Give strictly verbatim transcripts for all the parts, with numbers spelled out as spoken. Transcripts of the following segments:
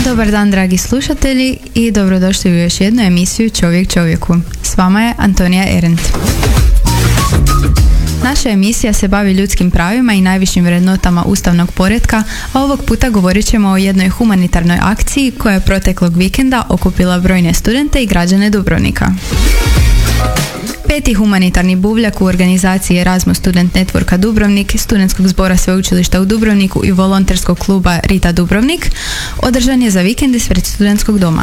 Dobar dan, dragi slušatelji, i dobrodošli u još jednu emisiju Čovjek čovjeku. S vama je Antonija Erendt. Naša emisija se bavi ljudskim pravima i najvišim vrednotama ustavnog poretka, a ovog puta govorit ćemo o jednoj humanitarnoj akciji koja je proteklog vikenda okupila brojne studente i građane Dubrovnika. Peti humanitarni buvljak u organizaciji Erasmus Student Networka Dubrovnik, Studentskog zbora sveučilišta u Dubrovniku i volonterskog kluba Rita Dubrovnik održan je za vikend ispred studentskog doma.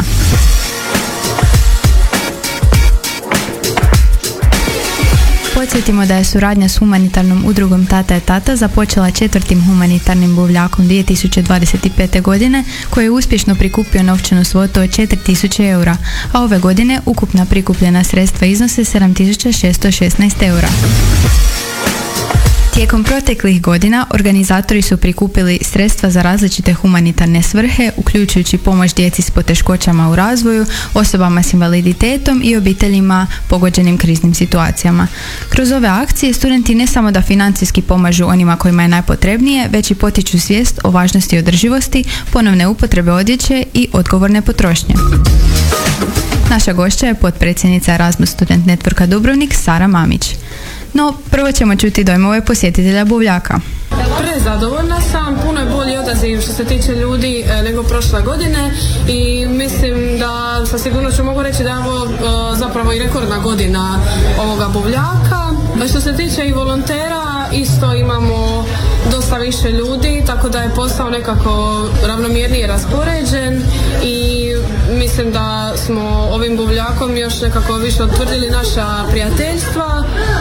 Podsjetimo da je suradnja s humanitarnom udrugom Tata je Tata započela četvrtim humanitarnim buvljakom dvije tisuće dvadeset pete. godine, koji je uspješno prikupio novčanu svotu od četiri tisuće eura, a ove godine ukupna prikupljena sredstva iznose sedam tisuća šesto šesnaest eura. Tijekom proteklih godina organizatori su prikupili sredstva za različite humanitarne svrhe, uključujući pomoć djeci s poteškoćama u razvoju, osobama s invaliditetom i obiteljima pogođenim kriznim situacijama. Kroz ove akcije studenti ne samo da financijski pomažu onima kojima je najpotrebnije, već i potiču svijest o važnosti održivosti, ponovne upotrebe odjeće i odgovorne potrošnje. Naša gošća je potpredsjednica Erasmus Student Networka Dubrovnik, Sara Mamić. No, prvo ćemo čuti dojmove posjetitelja buvljaka. Prezadovoljna sam, puno je bolji odaziv što se tiče ljudi e, nego prošle godine i mislim da sa sigurnošću mogu reći da je ovo e, zapravo i rekordna godina ovoga buvljaka. A što se tiče i volontera, isto imamo dosta više ljudi, tako da je posao nekako ravnomjernije raspoređen i mislim da smo ovim buvljakom još nekako više utvrdili naša prijateljstva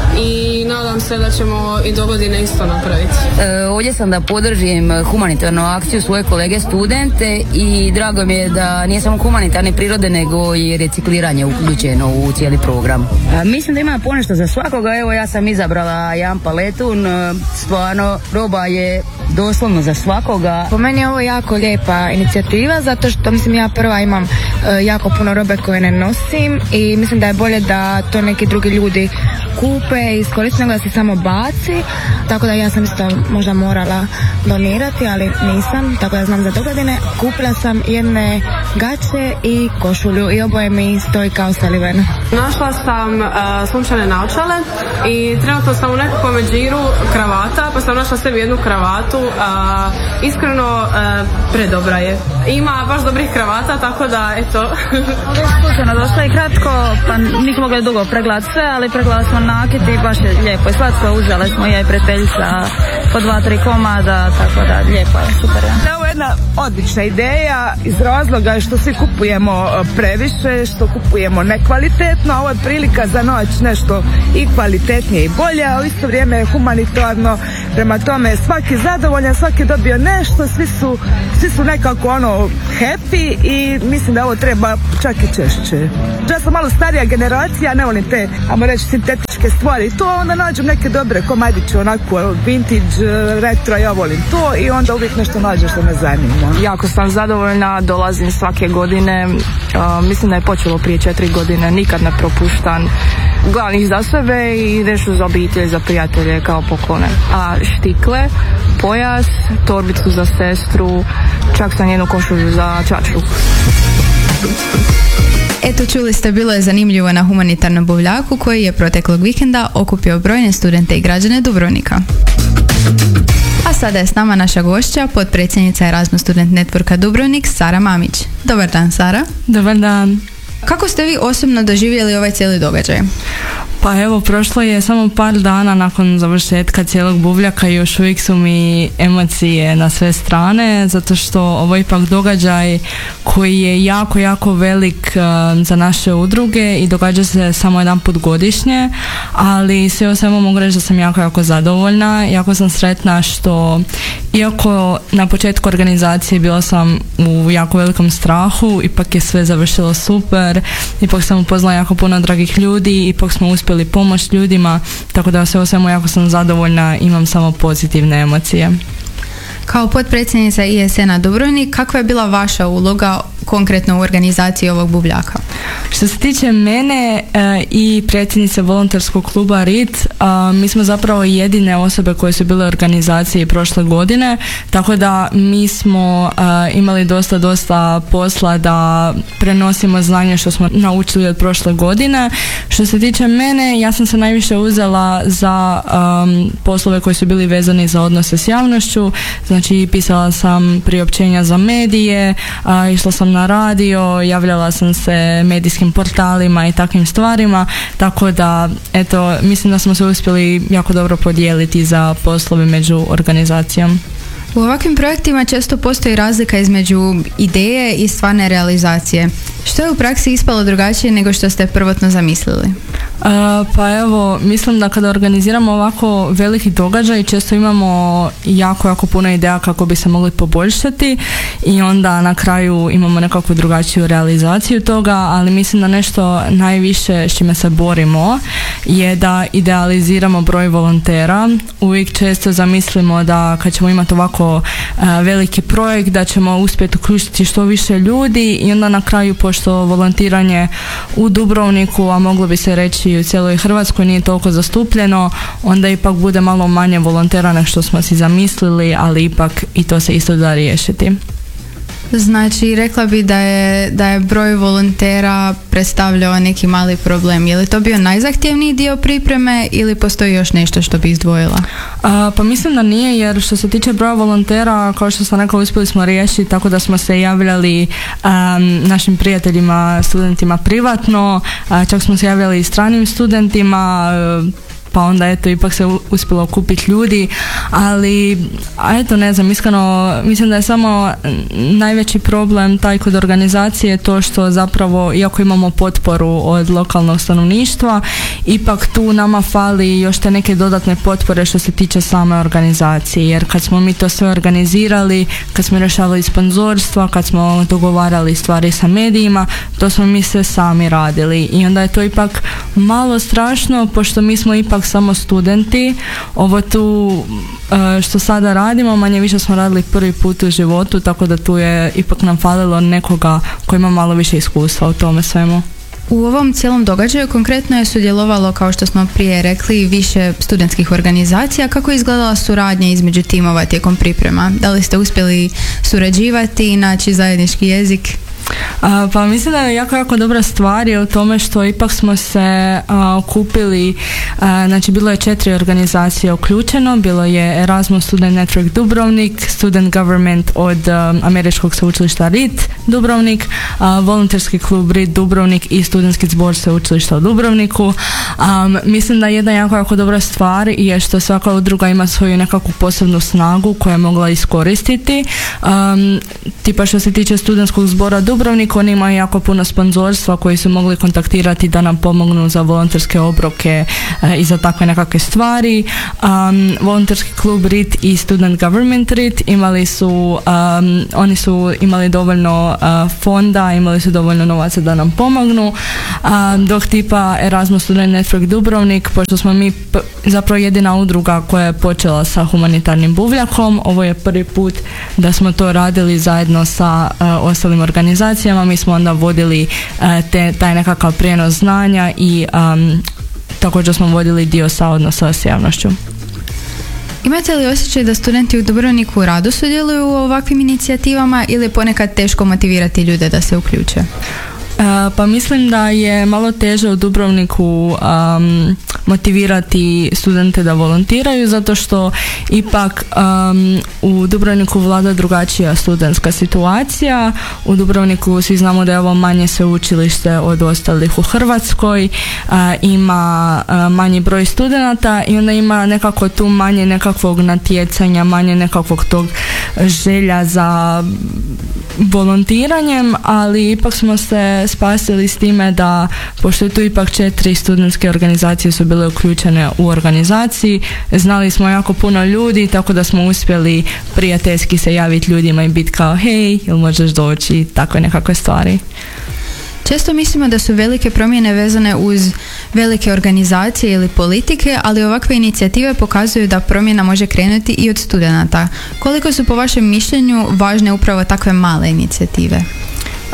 i nadam se da ćemo i do godine isto napraviti. E, ovdje sam da podržim humanitarnu akciju svoje kolege studente i drago mi je da nije samo humanitarne prirode nego i recikliranje uključeno u cijeli program. A, mislim da ima ponešto za svakoga, evo ja sam izabrala jedan paletun, stvarno roba je doslovno za svakoga. Po meni je ovo jako lijepa inicijativa zato što mislim ja prva imam uh, jako puno robe koje ne nosim i mislim da je bolje da to neki drugi ljudi kupe i iskoriste nego da se samo baci, tako da ja sam isto možda morala donirati, ali nisam, tako da znam za dogodine. Kupila sam jedne gaće i košulju i oboje mi stoji kao saliveno. Našla sam uh, sunčane naočale i trenutno sam u nekakvom džiru kravata, pa sam našla sebi jednu kravatu, uh, iskreno uh, predobra je. Ima baš dobrih kravata, tako da eto. Ovdje je slučajno došla i kratko, pa nismo mogli dugo pregledati sve, ali pregledali smo nakit i baš je lijepo i slatko, uzeli smo ja i prijateljica po dva, tri komada, tako da lijepo je, super je. Ovo je jedna odlična ideja iz razloga što svi kupujemo previše, što kupujemo nekvalitetno, a ovo je prilika za noć nešto i kvalitetnije i bolje, a u isto vrijeme je humanitarno, prema tome svaki zadovoljan, svaki dobio nešto, svi su, svi su nekako ono happy i mislim da ovo treba čak i češće. Ja sam malo starija generacija, ne volim te, ajmo reći, sintetičke stvari, to onda nađem neke dobre komadiće, onako vintage, retro, ja volim to i onda uvijek nešto nađem što me zanima. Jako sam zadovoljna, dolazim svake godine, uh, mislim da je počelo prije četiri godine, nikad ne propuštam. Gledam ih za sebe i nešto za obitelj, za prijatelje kao poklone. A štikle, pojas, torbicu za sestru, čak sam jednu košulju za čaču. Eto, čuli ste, bilo je zanimljivo na humanitarnom buvljaku koji je proteklog vikenda okupio brojne studente i građane Dubrovnika. A sada je s nama naša gošća, potpredsjednica Erasmus Student Networka Dubrovnik, Sara Mamić. Dobar dan, Sara. Dobar dan. Kako ste vi osobno doživjeli ovaj cijeli događaj? Pa evo, prošlo je samo par dana nakon završetka cijelog buvljaka i još uvijek su mi emocije na sve strane, zato što ovo je ipak događaj koji je jako, jako velik uh, za naše udruge i događa se samo jedan put godišnje, ali sve o svemu mogu reći da sam jako, jako zadovoljna, jako sam sretna što, iako na početku organizacije bila sam u jako velikom strahu, ipak je sve završilo super, ipak sam upoznala jako puno dragih ljudi, ipak smo uspjeli pomoć ljudima, tako da sve o svemu jako sam zadovoljna, imam samo pozitivne emocije. Kao potpredsjednica I S N-a Dubrovnik, kakva je bila vaša uloga konkretno u organizaciji ovog buvljaka? Što se tiče mene e, i predsjednice volonterskog kluba R I T, a, mi smo zapravo jedine osobe koje su bile u organizaciji prošle godine, tako da mi smo a, imali dosta, dosta posla da prenosimo znanje što smo naučili od prošle godine. Što se tiče mene, ja sam se najviše uzela za um, poslove koji su bili vezani za odnose s javnošću, znači pisala sam priopćenja za medije, a, išla sam na radio, javljala sam se medijskim portalima i takvim stvarima, tako da eto, mislim da smo se uspjeli jako dobro podijeliti za poslove među organizacijom. U ovakvim projektima često postoji razlika između ideje i stvarne realizacije. Što je u praksi ispalo drugačije nego što ste prvotno zamislili? Uh, pa evo, mislim da kada organiziramo ovako veliki događaj često imamo jako, jako puno ideja kako bi se mogli poboljšati i onda na kraju imamo nekakvu drugačiju realizaciju toga, ali mislim da nešto najviše s čime se borimo je da idealiziramo broj volontera. Uvijek često zamislimo da kad ćemo imati ovako uh, veliki projekt da ćemo uspjeti uključiti što više ljudi i onda na kraju, pošto volontiranje u Dubrovniku, a moglo bi se reći i u cijeloj Hrvatskoj nije toliko zastupljeno, onda ipak bude malo manje volontera nego što smo si zamislili, ali ipak i to se isto da riješiti. Znači, rekla bi da je, da je broj volontera predstavljao neki mali problem. Je li to bio najzahtjevniji dio pripreme ili postoji još nešto što bi izdvojila? A, pa mislim da nije, jer što se tiče broja volontera, kao što sam rekla, uspjeli smo riješiti tako da smo se javljali um, našim prijateljima, studentima privatno, a, čak smo se javljali i stranim studentima, pa onda eto ipak se uspjelo okupiti ljudi, ali a eto ne znam, iskreno mislim da je samo najveći problem taj kod organizacije to što zapravo, iako imamo potporu od lokalnog stanovništva, ipak tu nama fali još te neke dodatne potpore što se tiče same organizacije, jer kad smo mi to sve organizirali, kad smo rješavali sponzorstva, kad smo dogovarali stvari sa medijima, to smo mi sve sami radili i onda je to ipak malo strašno, pošto mi smo ipak samo studenti. Ovo tu što sada radimo, manje više smo radili prvi put u životu, tako da tu je ipak nam falilo nekoga koji ima malo više iskustva u tome svemu. U ovom cijelom događaju konkretno je sudjelovalo, kao što smo prije rekli, više studentskih organizacija. Kako je izgledala suradnja između timova tijekom priprema? Da li ste uspjeli surađivati i naći zajednički jezik? A, pa mislim da je jako, jako dobra stvar je u tome što ipak smo se a, okupili, a, znači bilo je četiri organizacije uključeno, bilo je Erasmus Student Network Dubrovnik, Student Government od a, Američkog sveučilišta R I T Dubrovnik, a, volonterski klub R I T Dubrovnik i studentski zbor sveučilišta u Dubrovniku. A, mislim da jedna jako, jako dobra stvar je što svaka udruga ima svoju nekakvu posebnu snagu koju je mogla iskoristiti. A, tipa što se tiče studentskog zbora Dubrovnik, oni imaju jako puno sponzorstva koji su mogli kontaktirati da nam pomognu za volonterske obroke e, i za takve nekakve stvari. Um, volonterski klub R I T i Student Government R I T imali su, um, oni su imali dovoljno uh, fonda, imali su dovoljno novaca da nam pomognu, um, dok tipa Erasmus Student Network Dubrovnik, pošto smo mi p- zapravo jedina udruga koja je počela sa humanitarnim buvljakom, ovo je prvi put da smo to radili zajedno sa uh, ostalim organizacijama, mi smo onda vodili uh, te, taj nekakav prijenos znanja i um, također smo vodili dio sa odnosa s javnošću. Imate li osjećaj da studenti u Dubrovniku rado sudjeluju u ovakvim inicijativama ili je ponekad teško motivirati ljude da se uključe? Uh, pa mislim da je malo teže u Dubrovniku um, motivirati studente da volontiraju, zato što ipak um, u Dubrovniku vlada drugačija studentska situacija. U Dubrovniku svi znamo da je ovo manje sveučilište od ostalih u Hrvatskoj, uh, ima uh, manji broj studenata i onda ima nekako tu manje nekakvog natjecanja, manje nekakvog tog želja za volontiranjem, ali ipak smo se spasili s time da, pošto je tu ipak četiri studentske organizacije su bile uključene u organizaciji, znali smo jako puno ljudi, tako da smo uspjeli prijateljski se javiti ljudima i biti kao hej, jel možeš doći, takve nekakve stvari. Često mislimo da su velike promjene vezane uz velike organizacije ili politike, ali ovakve inicijative pokazuju da promjena može krenuti i od studenata. Koliko su po vašem mišljenju važne upravo takve male inicijative?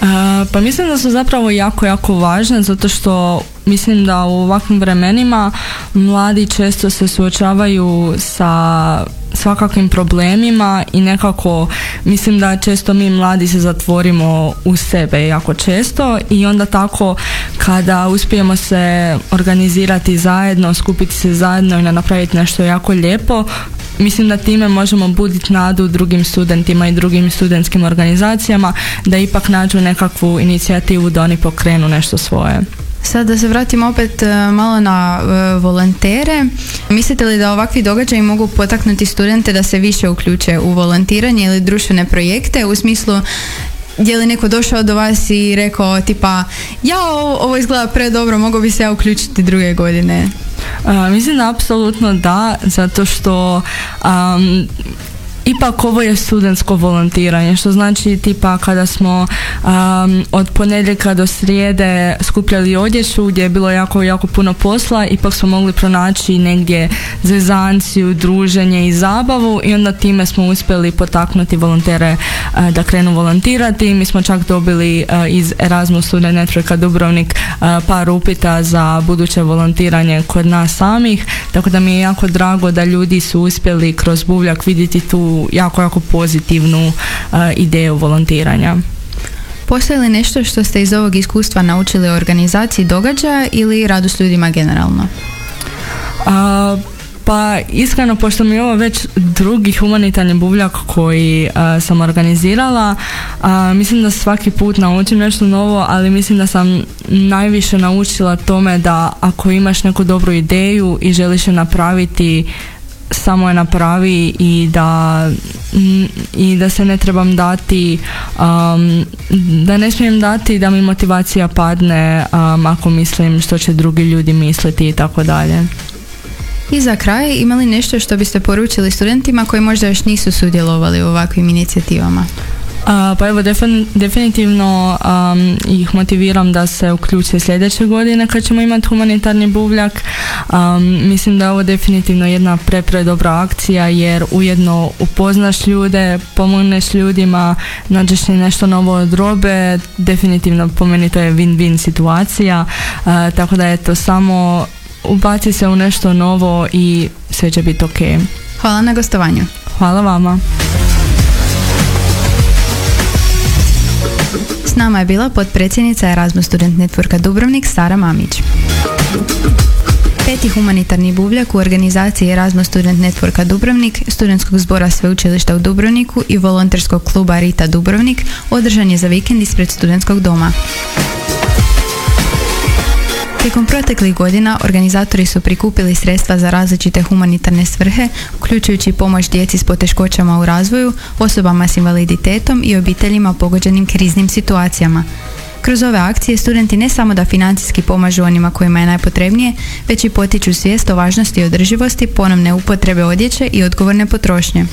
Pa mislim da su zapravo jako, jako važne zato što mislim da u ovakvim vremenima mladi često se suočavaju sa svakakvim problemima i nekako mislim da često mi mladi se zatvorimo u sebe jako često i onda tako kada uspijemo se organizirati zajedno, skupiti se zajedno i napraviti nešto jako lijepo, mislim da time možemo buditi nadu drugim studentima i drugim studentskim organizacijama da ipak nađu nekakvu inicijativu da oni pokrenu nešto svoje. Sad da se vratimo opet malo na uh, volontere. Mislite li da ovakvi događaji mogu potaknuti studente da se više uključe u volontiranje ili društvene projekte, u smislu je li neko došao do vas i rekao tipa ja ovo, ovo izgleda predobro, mogu bi se ja uključiti druge godine? Uh, mislim da apsolutno da, zato što um, ipak ovo je studentsko volontiranje, što znači tipa kada smo um, od ponedjeljka do srijede skupljali odjeću gdje je bilo jako, jako puno posla, ipak smo mogli pronaći negdje zezanciju, druženje i zabavu i onda time smo uspjeli potaknuti volontere uh, da krenu volontirati. Mi smo čak dobili uh, iz Erasmus Student Networka Dubrovnik uh, par upita za buduće volontiranje kod nas samih, tako da mi je jako drago da ljudi su uspjeli kroz Buvljak vidjeti tu jako, jako pozitivnu uh, ideju volontiranja. Postoji li nešto što ste iz ovog iskustva naučili o organizaciji događaja ili radu s ljudima generalno? Uh, Pa iskreno, pošto mi je ovo već drugi humanitarni buvljak koji uh, sam organizirala, uh, mislim da svaki put naučim nešto novo, ali mislim da sam najviše naučila tome da ako imaš neku dobru ideju i želiš je napraviti, samo je napravi i da i da se ne trebam dati um, da ne smijem dati da mi motivacija padne um, ako mislim što će drugi ljudi misliti i tako dalje. I za kraj, ima li nešto što biste poručili studentima koji možda još nisu sudjelovali u ovakvim inicijativama? Uh, pa evo, defin, definitivno um, ih motiviram da se uključe sljedeće godine kad ćemo imati humanitarni buvljak. Um, mislim da je ovo definitivno jedna pre, pre dobra akcija jer ujedno upoznaš ljude, pomogneš ljudima, nađeš i nešto novo od robe, definitivno po meni to je win-win situacija, uh, tako da je to samo ubaci se u nešto novo i sve će biti ok. Hvala na gostovanju. Hvala vama. S nama je bila potpredsjednica Erasmus Student Networka Dubrovnik Sara Mamić. Peti humanitarni buvljak u organizaciji Erasmus Student Networka Dubrovnik, Studentskog zbora sveučilišta u Dubrovniku i volonterskog kluba Rita Dubrovnik održan je za vikend ispred studentskog doma. Tijekom proteklih godina organizatori su prikupili sredstva za različite humanitarne svrhe, uključujući pomoć djeci s poteškoćama u razvoju, osobama s invaliditetom i obiteljima pogođenim kriznim situacijama. Kroz ove akcije studenti ne samo da financijski pomažu onima kojima je najpotrebnije, već i potiču svijest o važnosti i održivosti, ponovne upotrebe odjeće i odgovorne potrošnje.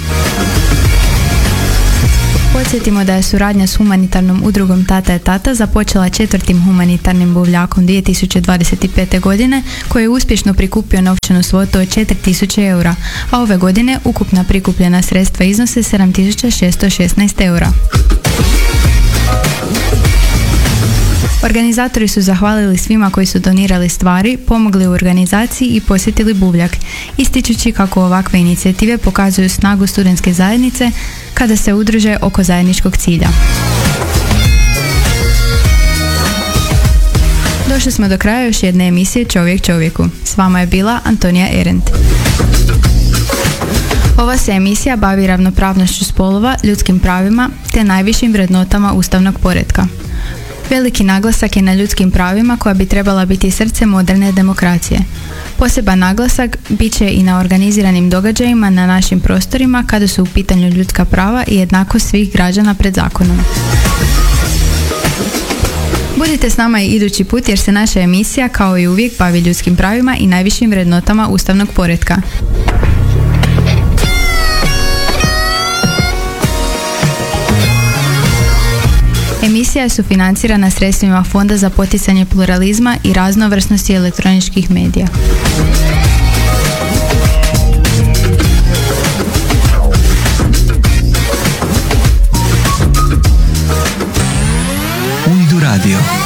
Podsjetimo da je suradnja s humanitarnom udrugom Tata je Tata započela četvrtim humanitarnim buvljakom dvije tisuće dvadeset pete. godine koji je uspješno prikupio novčanu svotu od četiri tisuće eura, a ove godine ukupna prikupljena sredstva iznose sedam tisuća šesto šesnaest eura. Organizatori su zahvalili svima koji su donirali stvari, pomogli u organizaciji i posjetili buvljak, ističući kako ovakve inicijative pokazuju snagu studentske zajednice kada se udruže oko zajedničkog cilja. Došli smo do kraja još jedne emisije Čovjek čovjeku. S vama je bila Antonija Erent. Ova se emisija bavi ravnopravnošću spolova, ljudskim pravima te najvišim vrednotama ustavnog poretka. Veliki naglasak je na ljudskim pravima koja bi trebala biti srce moderne demokracije. Poseban naglasak bit će i na organiziranim događajima na našim prostorima kada su u pitanju ljudska prava i jednakost svih građana pred zakonom. Budite s nama i idući put jer se naša emisija kao i uvijek bavi ljudskim pravima i najvišim vrednotama ustavnog poretka. Emisija je sufinancirana sredstvima Fonda za poticanje pluralizma i raznovrsnosti elektroničkih medija. radio.